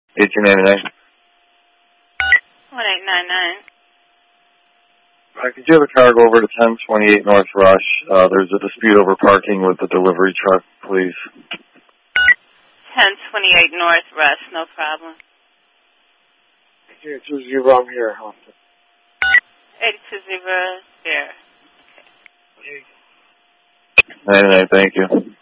1899. 1899. Could you have a car go over to 1028 North Rush? There's a dispute over parking with the delivery truck, please. 1028 North Rush, no problem. 8220, I'm here. 8220, there. Okay. 99, thank you.